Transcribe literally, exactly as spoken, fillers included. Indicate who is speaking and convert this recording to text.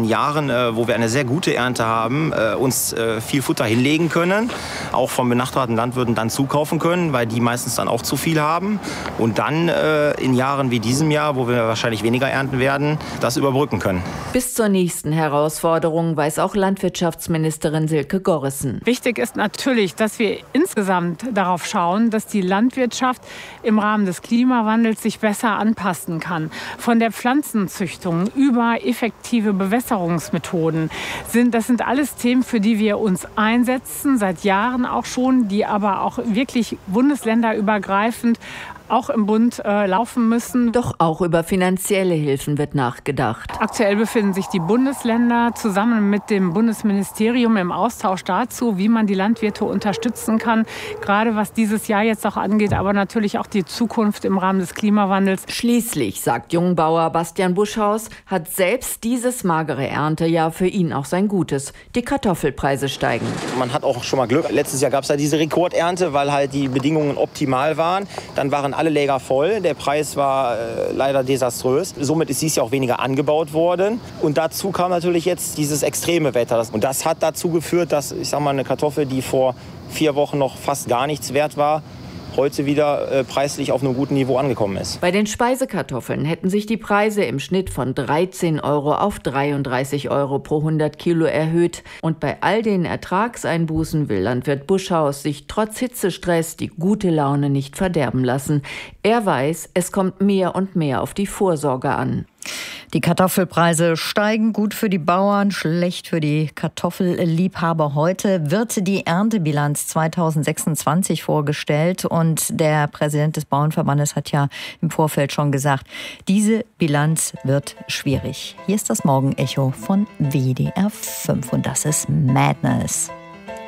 Speaker 1: in Jahren, wo wir eine sehr gute Ernte haben, uns viel Futter hinlegen können, auch von benachbarten Landwirten dann zukaufen können, weil die meistens dann auch zu viel haben. Und dann in Jahren wie diesem Jahr, wo wir wahrscheinlich weniger ernten werden, das überbrücken können.
Speaker 2: Bis zur nächsten Herausforderung weiß auch Landwirtschaftsministerin Silke Gorrissen.
Speaker 3: Wichtig ist natürlich, dass wir insgesamt darauf schauen, dass die Landwirtschaft im Rahmen des Klimawandels sich besser anpassen kann. Von der Pflanzenzüchtung über effektive Bewässerungsmethoden sind, das sind alles Themen, für die wir uns einsetzen, seit Jahren auch schon, die aber auch wirklich bundesländerübergreifend auch im Bund äh, laufen müssen.
Speaker 2: Doch auch über finanzielle Hilfen wird nachgedacht.
Speaker 3: Aktuell befinden sich die Bundesländer zusammen mit dem Bundesministerium im Austausch dazu, wie man die Landwirte unterstützen kann. Gerade was dieses Jahr jetzt auch angeht, aber natürlich auch die Zukunft im Rahmen des Klimawandels.
Speaker 2: Schließlich, sagt Jungbauer Bastian Buschhaus, hat selbst dieses magere Erntejahr für ihn auch sein Gutes. Die Kartoffelpreise steigen.
Speaker 1: Man hat auch schon mal Glück. Letztes Jahr gab es ja diese Rekordernte, weil halt die Bedingungen optimal waren. Dann waren alle Läger voll. Der Preis war äh, leider desaströs. Somit ist dieses Jahr auch weniger angebaut worden. Und dazu kam natürlich jetzt dieses extreme Wetter. Und das hat dazu geführt, dass, ich sag mal, eine Kartoffel, die vor vier Wochen noch fast gar nichts wert war, heute wieder äh, preislich auf einem guten Niveau angekommen ist.
Speaker 2: Bei den Speisekartoffeln hätten sich die Preise im Schnitt von dreizehn Euro auf dreiunddreißig Euro pro hundert Kilo erhöht. Und bei all den Ertragseinbußen will Landwirt Buschhaus sich trotz Hitzestress die gute Laune nicht verderben lassen. Er weiß, es kommt mehr und mehr auf die Vorsorge an.
Speaker 4: Die Kartoffelpreise steigen, gut für die Bauern, schlecht für die Kartoffelliebhaber. Heute wird die Erntebilanz zweitausendsechsundzwanzig vorgestellt und der Präsident des Bauernverbandes hat ja im Vorfeld schon gesagt, diese Bilanz wird schwierig. Hier ist das Morgenecho von W D R fünf und das ist Madness.